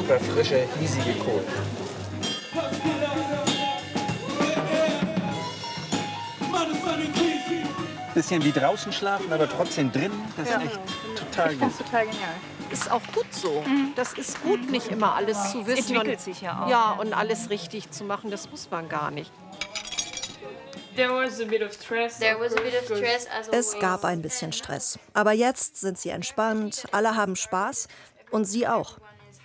super frische, hiesige Kohl. Bisschen wie draußen schlafen, aber trotzdem drin. Das ist echt total gut. Das ist total genial. Ist auch gut so. Das ist gut, nicht immer alles zu wissen. Entwickelt sich ja auch. Ja, und alles richtig zu machen, das muss man gar nicht. Es gab ein bisschen Stress. Aber jetzt sind sie entspannt, alle haben Spaß und sie auch.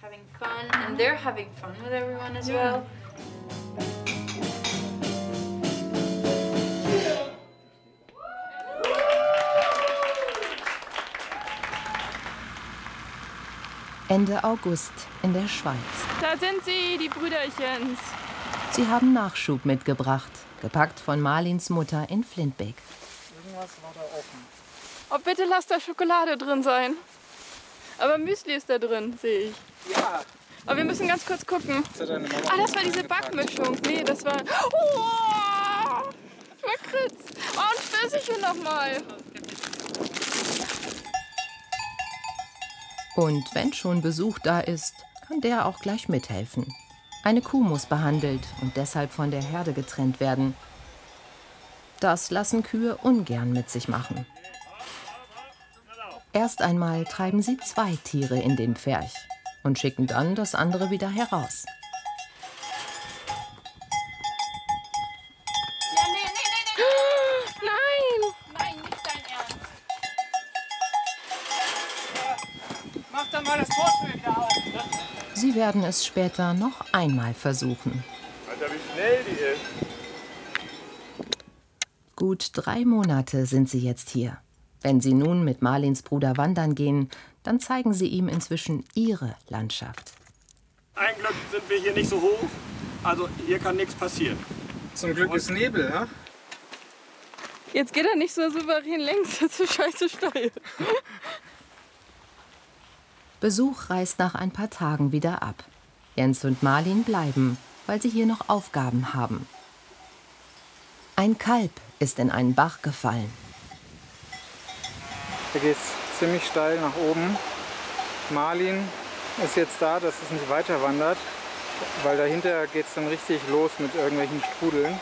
Ende August in der Schweiz. Da sind sie, die Brüderchens. Sie haben Nachschub mitgebracht, gepackt von Marlins Mutter in Flintbeek. Irgendwas war da offen. Oh, bitte lass da Schokolade drin sein. Aber Müsli ist da drin, sehe ich. Ja. Aber wir müssen ganz kurz gucken. Das hat deine Mama Ah, das war diese Backmischung. Nee, das war... Oh, das war Kritz. Oh, und Pfirsiche nochmal. Und wenn schon Besuch da ist, kann der auch gleich mithelfen. Eine Kuh muss behandelt und deshalb von der Herde getrennt werden. Das lassen Kühe ungern mit sich machen. Erst einmal treiben sie 2 Tiere in den Pferch und schicken dann das andere wieder heraus. Nein! Nein, nicht dein Ernst. Mach dann mal das Tortür wieder auf. Sie werden es später noch einmal versuchen. Alter, wie schnell die ist. Gut 3 Monate sind sie jetzt hier. Wenn sie nun mit Marlins Bruder wandern gehen, dann zeigen sie ihm inzwischen ihre Landschaft. Ein Glück sind wir hier nicht so hoch, also hier kann nichts passieren. Zum Glück ist Nebel, ja? Jetzt geht er nicht so souverän längs, das ist scheiße steil. Besuch reist nach ein paar Tagen wieder ab. Jens und Marlin bleiben, weil sie hier noch Aufgaben haben. Ein Kalb ist in einen Bach gefallen. Da geht es ziemlich steil nach oben. Marlin ist jetzt da, dass es nicht weiter wandert, weil dahinter geht es dann richtig los mit irgendwelchen Strudeln.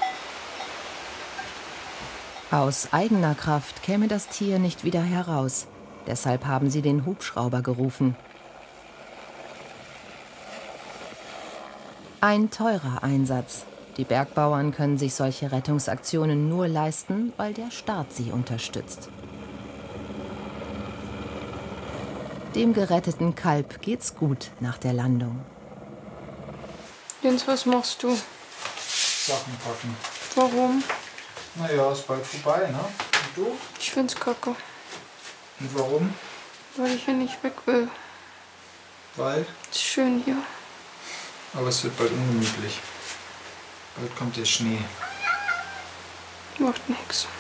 Aus eigener Kraft käme das Tier nicht wieder heraus. Deshalb haben sie den Hubschrauber gerufen. Ein teurer Einsatz. Die Bergbauern können sich solche Rettungsaktionen nur leisten, weil der Staat sie unterstützt. Dem geretteten Kalb geht's gut nach der Landung. Jens, was machst du? Sachen packen. Warum? Naja, ist bald vorbei, ne? Und du? Ich find's kacke, Und warum? weil ich hier nicht weg will. Weil? Es ist schön hier. Aber es wird bald ungemütlich. Bald kommt der Schnee. Macht nichts.